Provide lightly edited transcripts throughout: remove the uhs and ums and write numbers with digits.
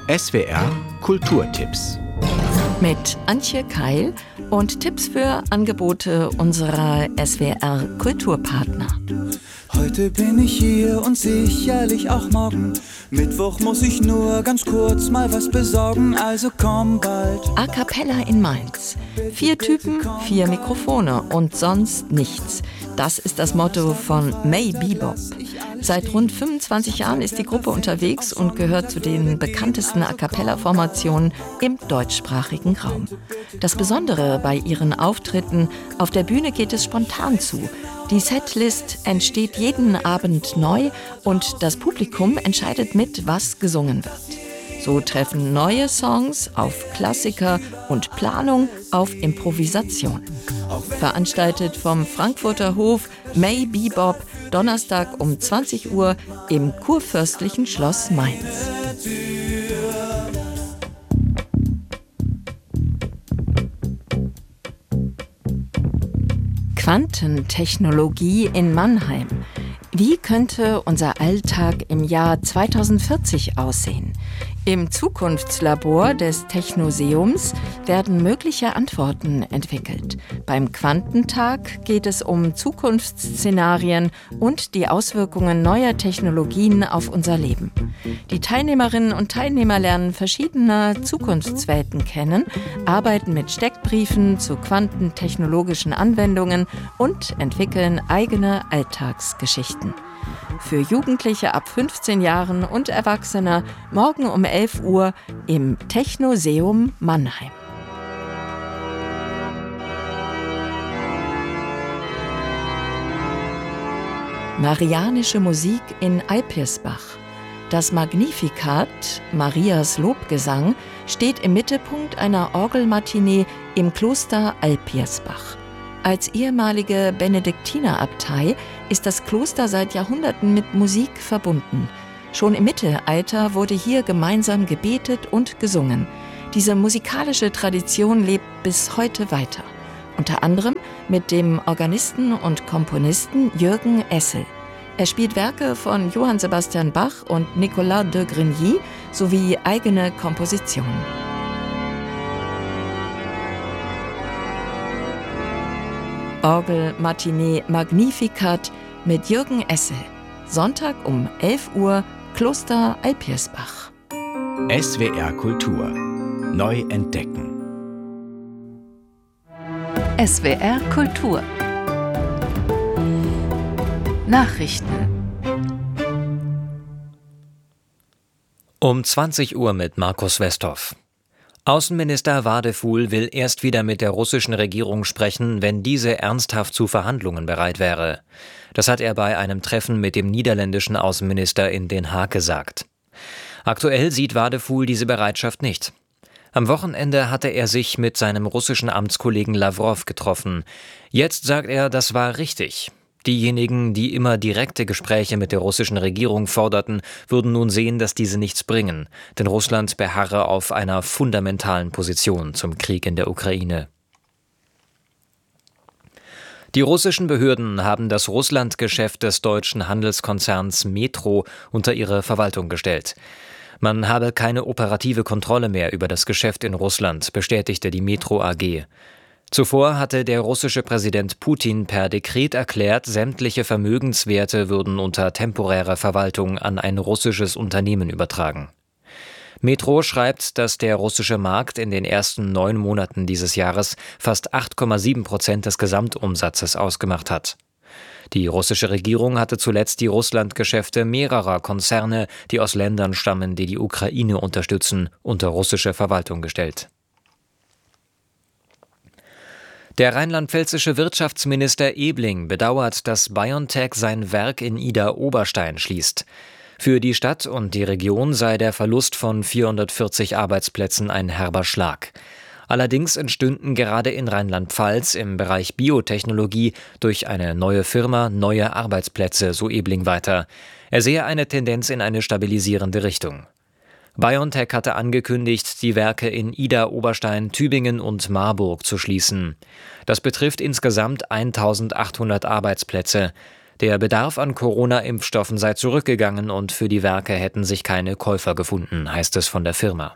SWR Kulturtipps. Mit Antje Keil und Tipps für Angebote unserer SWR Kulturpartner. Heute bin ich hier und sicherlich auch morgen. Mittwoch muss ich nur ganz kurz mal was besorgen, also komm bald. A cappella in Mainz. 4 Typen, 4 Mikrofone und sonst nichts. Das ist das Motto von May Bebop. Seit rund 25 Jahren ist die Gruppe unterwegs und gehört zu den bekanntesten A cappella-Formationen im deutschsprachigen Raum. Das Besondere bei ihren Auftritten: auf der Bühne geht es spontan zu. Die Setlist entsteht jeden Abend neu und das Publikum entscheidet mit, was gesungen wird. So treffen neue Songs auf Klassiker und Planung auf Improvisation. Veranstaltet vom Frankfurter Hof May Bebop, Donnerstag um 20 Uhr im Kurfürstlichen Schloss Mainz. Quantentechnologie in Mannheim. Wie könnte unser Alltag im Jahr 2040 aussehen? Im Zukunftslabor des Technoseums werden mögliche Antworten entwickelt. Beim Quantentag geht es um Zukunftsszenarien und die Auswirkungen neuer Technologien auf unser Leben. Die Teilnehmerinnen und Teilnehmer lernen verschiedene Zukunftswelten kennen, arbeiten mit Steckbriefen zu quantentechnologischen Anwendungen und entwickeln eigene Alltagsgeschichten. Für Jugendliche ab 15 Jahren und Erwachsene morgen um 11 Uhr im Technoseum Mannheim. Marianische Musik in Alpirsbach. Das Magnificat, Marias Lobgesang, steht im Mittelpunkt einer Orgelmatinee im Kloster Alpirsbach. Als ehemalige Benediktinerabtei ist das Kloster seit Jahrhunderten mit Musik verbunden. Schon im Mittelalter wurde hier gemeinsam gebetet und gesungen. Diese musikalische Tradition lebt bis heute weiter. Unter anderem mit dem Organisten und Komponisten Jürgen Essel. Er spielt Werke von Johann Sebastian Bach und Nicolas de Grigny sowie eigene Kompositionen. Orgelmatinee Magnificat mit Jürgen Essel. Sonntag um 11 Uhr, Kloster Alpirsbach. SWR Kultur. Neu entdecken. SWR Kultur. Nachrichten. Um 20 Uhr mit Markus Westhoff. Außenminister Wadefuhl will erst wieder mit der russischen Regierung sprechen, wenn diese ernsthaft zu Verhandlungen bereit wäre. Das hat er bei einem Treffen mit dem niederländischen Außenminister in Den Haag gesagt. Aktuell sieht Wadefuhl diese Bereitschaft nicht. Am Wochenende hatte er sich mit seinem russischen Amtskollegen Lawrow getroffen. Jetzt sagt er, das war richtig. Diejenigen, die immer direkte Gespräche mit der russischen Regierung forderten, würden nun sehen, dass diese nichts bringen, denn Russland beharre auf einer fundamentalen Position zum Krieg in der Ukraine. Die russischen Behörden haben das Russlandgeschäft des deutschen Handelskonzerns Metro unter ihre Verwaltung gestellt. Man habe keine operative Kontrolle mehr über das Geschäft in Russland, bestätigte die Metro AG. Zuvor hatte der russische Präsident Putin per Dekret erklärt, sämtliche Vermögenswerte würden unter temporärer Verwaltung an ein russisches Unternehmen übertragen. Metro schreibt, dass der russische Markt in den ersten 9 Monaten dieses Jahres fast 8,7% des Gesamtumsatzes ausgemacht hat. Die russische Regierung hatte zuletzt die Russlandgeschäfte mehrerer Konzerne, die aus Ländern stammen, die die Ukraine unterstützen, unter russische Verwaltung gestellt. Der rheinland-pfälzische Wirtschaftsminister Ebling bedauert, dass BioNTech sein Werk in Idar-Oberstein schließt. Für die Stadt und die Region sei der Verlust von 440 Arbeitsplätzen ein herber Schlag. Allerdings entstünden gerade in Rheinland-Pfalz im Bereich Biotechnologie durch eine neue Firma neue Arbeitsplätze, so Ebling weiter. Er sehe eine Tendenz in eine stabilisierende Richtung. BioNTech hatte angekündigt, die Werke in Idar-Oberstein, Tübingen und Marburg zu schließen. Das betrifft insgesamt 1.800 Arbeitsplätze. Der Bedarf an Corona-Impfstoffen sei zurückgegangen und für die Werke hätten sich keine Käufer gefunden, heißt es von der Firma.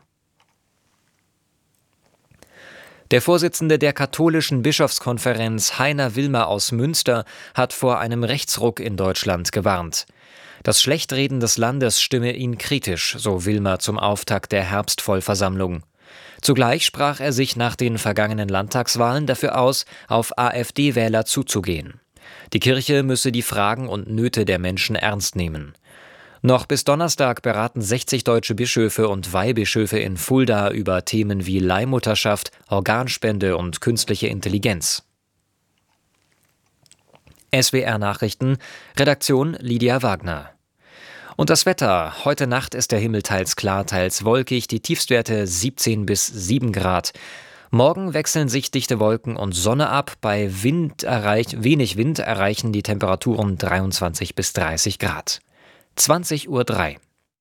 Der Vorsitzende der katholischen Bischofskonferenz, Heiner Wilmer aus Münster, hat vor einem Rechtsruck in Deutschland gewarnt. Das Schlechtreden des Landes stimme ihn kritisch, so Wilmer zum Auftakt der Herbstvollversammlung. Zugleich sprach er sich nach den vergangenen Landtagswahlen dafür aus, auf AfD-Wähler zuzugehen. Die Kirche müsse die Fragen und Nöte der Menschen ernst nehmen. Noch bis Donnerstag beraten 60 deutsche Bischöfe und Weihbischöfe in Fulda über Themen wie Leihmutterschaft, Organspende und künstliche Intelligenz. SWR Nachrichten, Redaktion Lydia Wagner. Und das Wetter. Heute Nacht ist der Himmel teils klar, teils wolkig, die Tiefstwerte 17 bis 7 Grad. Morgen wechseln sich dichte Wolken und Sonne ab. Bei wenig Wind erreichen die Temperaturen 23 bis 30 Grad. 20:03 Uhr.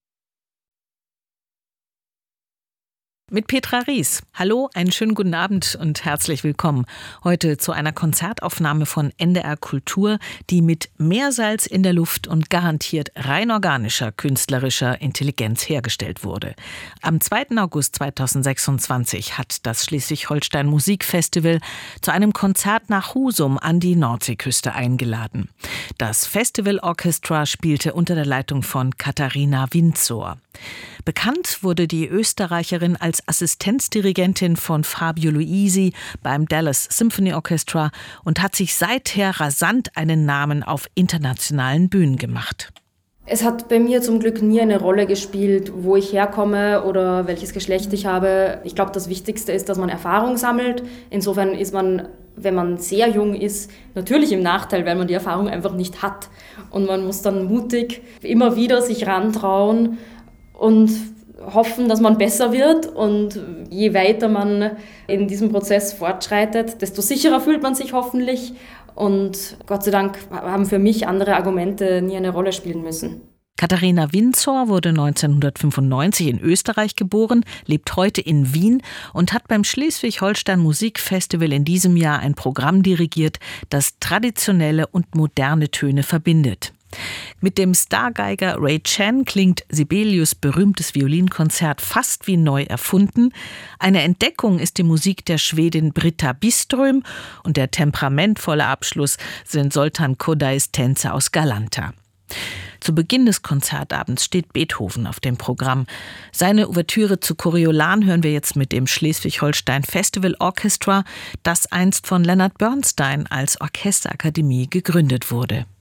Mit Petra Ries. Hallo, einen schönen guten Abend und herzlich willkommen. Heute zu einer Konzertaufnahme von NDR Kultur, die mit Meersalz in der Luft und garantiert rein organischer künstlerischer Intelligenz hergestellt wurde. Am 2. August 2026 hat das Schleswig-Holstein Musikfestival zu einem Konzert nach Husum an die Nordseeküste eingeladen. Das Festival Orchestra spielte unter der Leitung von Katharina Windsor. Bekannt wurde die Österreicherin als Assistenzdirigentin von Fabio Luisi beim Dallas Symphony Orchestra und hat sich seither rasant einen Namen auf internationalen Bühnen gemacht. Es hat bei mir zum Glück nie eine Rolle gespielt, wo ich herkomme oder welches Geschlecht ich habe. Ich glaube, das Wichtigste ist, dass man Erfahrung sammelt. Insofern ist man, wenn man sehr jung ist, natürlich im Nachteil, weil man die Erfahrung einfach nicht hat. Und man muss dann mutig immer wieder sich rantrauen und hoffen, dass man besser wird. Und je weiter man in diesem Prozess fortschreitet, desto sicherer fühlt man sich hoffentlich. Und Gott sei Dank haben für mich andere Argumente nie eine Rolle spielen müssen. Katharina Windsor wurde 1995 in Österreich geboren, lebt heute in Wien und hat beim Schleswig-Holstein Musikfestival in diesem Jahr ein Programm dirigiert, das traditionelle und moderne Töne verbindet. Mit dem Stargeiger Ray Chan klingt Sibelius' berühmtes Violinkonzert fast wie neu erfunden. Eine Entdeckung ist die Musik der Schwedin Britta Byström und der temperamentvolle Abschluss sind Zoltán Kodais Tänze aus Galanta. Zu Beginn des Konzertabends steht Beethoven auf dem Programm. Seine Ouvertüre zu Coriolan hören wir jetzt mit dem Schleswig-Holstein Festival Orchestra, das einst von Leonard Bernstein als Orchesterakademie gegründet wurde.